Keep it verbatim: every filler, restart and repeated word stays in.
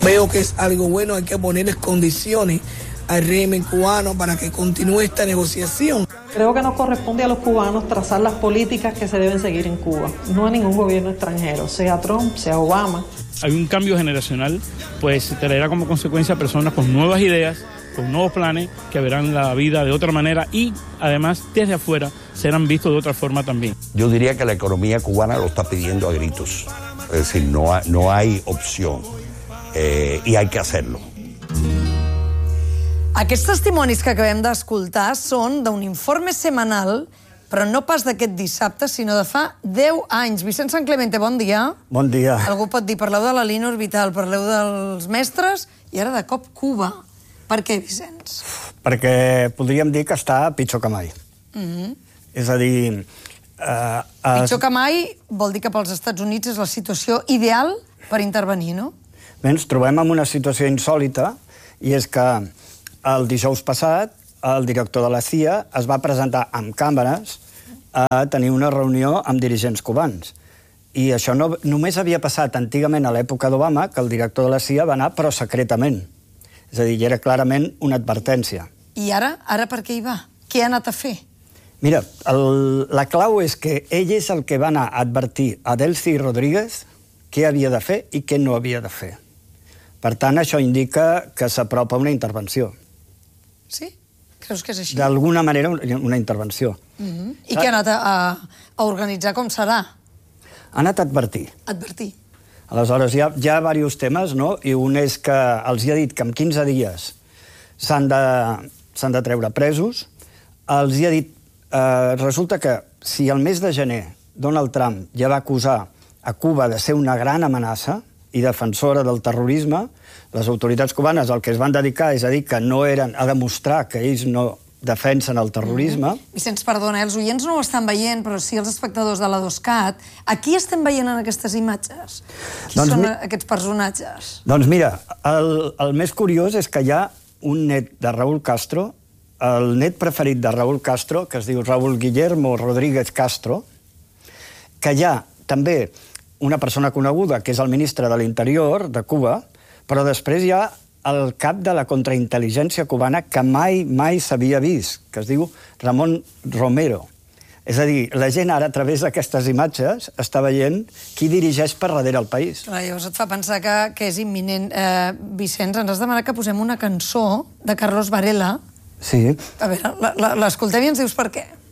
Veo que es algo bueno, hay que ponerles condiciones al régimen cubano para que continúe esta negociación. Creo que nos corresponde a los cubanos trazar las políticas que se deben seguir en Cuba, no a ningún gobierno extranjero, sea Trump, sea Obama. Hay un cambio generacional, pues traerá como consecuencia personas con nuevas ideas, con nuevos planes, que verán la vida de otra manera y además desde afuera serán vistos de otra forma también. Yo diría que la economía cubana lo está pidiendo a gritos, es decir, no, ha, no hay opción eh, i hay que hacerlo. Aquests testimonis que acabem d'escoltar són d'un informe setmanal, però no pas d'aquest dissabte, sinó de fa deu anys. Vicent Sanclemente, bon dia. Bon dia. Algú pot dir, parleu de la línia orbital, parleu dels mestres, i ara de cop Cuba. Per què, Vicenç? Perquè podríem dir que està pitjor que mai. Mm-hmm. És a dir... Eh, pitjor que mai vol dir que pels Estats Units és la situació ideal per intervenir, no? Bé, ens trobem en una situació insòlita, i és que el dijous passat el director de la C I A es va presentar amb càmeres a tenir una reunió amb dirigents cubans. I això no, només havia passat antigament a l'època d'Obama, que el director de la C I A va anar, però secretament. És a dir, era clarament una advertència. I ara? Ara per què hi va? Què ha anat a fer? Mira, el, la clau és que ell és el que va anar a advertir a Delcy Rodríguez què havia de fer i què no havia de fer. Per tant, això indica que s'apropa una intervenció. Sí? Creus que és així? D'alguna manera, una intervenció. Mm-hmm. I què ha anat a, a, a organitzar? Com serà? Ha anat a advertir. Advertir. Aleshores, hi ha, hi ha diversos temes, no? I un és que els hi ha dit que en quinze dies s'han de, s'han de treure presos. Els hi ha dit... Eh, resulta que si el mes de gener Donald Trump ja va acusar a Cuba de ser una gran amenaça i defensora del terrorisme, les autoritats cubanes el que es van dedicar és a dir que no eren, a demostrar que ells no defensen el terrorisme. Mm-hmm. Vicenç, perdona, els oients no ho estan veient, però sí els espectadors de la Doscat. A qui estem veient en aquestes imatges? Qui doncs són mi... aquests personatges? Doncs mira, el, el més curiós és que hi ha un net de Raúl Castro, el net preferit de Raúl Castro, que es diu Raúl Guillermo Rodríguez Castro, que hi ha també una persona coneguda, que és el ministre de l'Interior de Cuba, però després hi ha el cap de la contraintel·ligència cubana que mai, mai s'havia vist, que es diu Ramon Romero. És a dir, la gent ara, a través d'aquestes imatges, està veient qui dirigeix per darrere el país. Clar, llavors et fa pensar que, que és imminent. Eh, Vicenç, ens has demanat que posem una cançó de Carlos Varela. Sí. A veure, l'escoltem i ens dius per què.